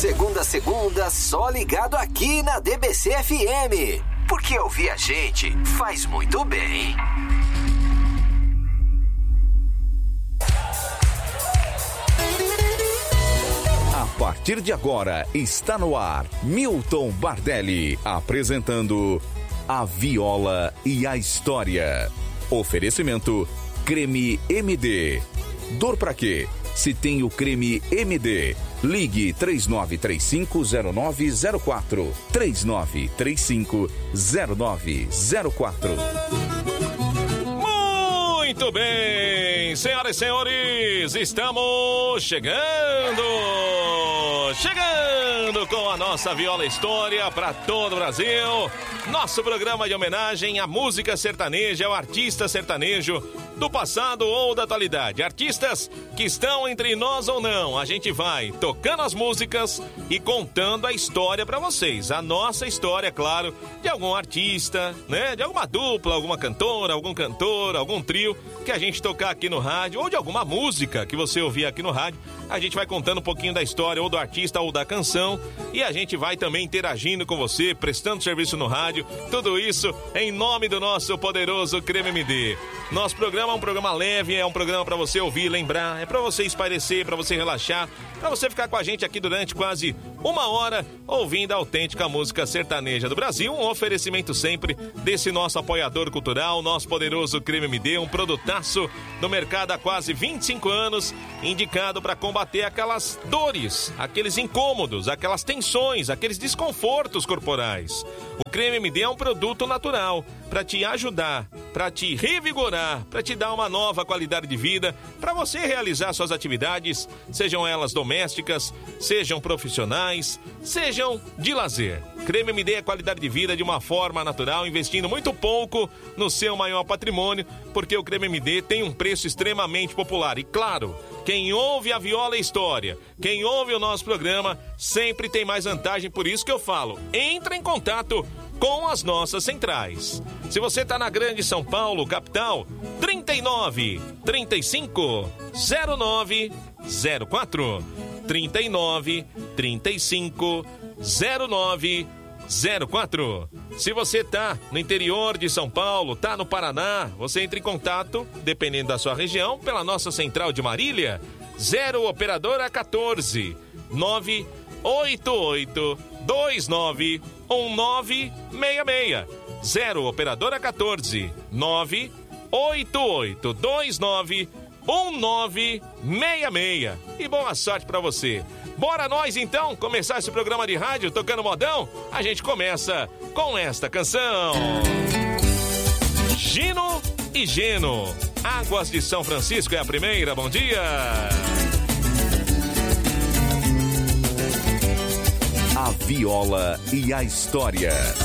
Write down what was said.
segunda a segunda, só ligado aqui na DBC FM. Porque ouvir a gente faz muito bem. A partir de agora, está no ar Milton Bardelli, apresentando A Viola e a História. Oferecimento Creme MD. Dor pra quê? Se tem o Creme MD, ligue 3935-0904. 3935-0904. Muito bem, senhoras e senhores, estamos chegando com a nossa Viola História para todo o Brasil. Nosso programa de homenagem à música sertaneja, ao artista sertanejo do passado ou da atualidade. Artistas que estão entre nós ou não. A gente vai tocando as músicas e contando a história para vocês. A nossa história, claro, de algum artista, né? De alguma dupla, alguma cantora, algum cantor, algum trio que a gente tocar aqui no rádio, ou de alguma música que você ouvir aqui no rádio. A gente vai contando um pouquinho da história, ou do artista, ou da canção, e a gente vai também interagindo com você, prestando serviço no rádio. Tudo isso em nome do nosso poderoso Creme MD. Nosso programa é um programa leve, é um programa para você ouvir, lembrar, é para você espairecer, para você relaxar, para você ficar com a gente aqui durante quase uma hora, ouvindo a autêntica música sertaneja do Brasil. Um oferecimento sempre desse nosso apoiador cultural, nosso poderoso Creme MD, um produtaço do mercado há quase 25 anos, indicado para combater aquelas dores, aqueles incômodos, aquelas tensões, aqueles desconfortos corporais. O Creme MD é um produto natural para te ajudar, para te revigorar, para te dar uma nova qualidade de vida, para você realizar suas atividades, sejam elas domésticas, sejam profissionais, sejam de lazer. Creme MD é qualidade de vida de uma forma natural, investindo muito pouco no seu maior patrimônio, porque o Creme MD tem um preço extremamente popular. E claro, quem ouve a Viola História, quem ouve o nosso programa, sempre tem mais vantagem. Por isso que eu falo, entra em contato com as nossas centrais. Se você está na Grande São Paulo, capital, 39 35 09 04. 39 35 09 04. Se você tá no interior de São Paulo, tá no Paraná, você entra em contato, dependendo da sua região, pela nossa central de Marília, 0 operadora 14 988 29 1966. 0 operadora 14 988 29 1966. E boa sorte pra você. Bora nós então começar esse programa de rádio tocando modão? A gente começa com esta canção. Gino e Geno. Águas de São Francisco é a primeira. Bom dia. A Viola e a História.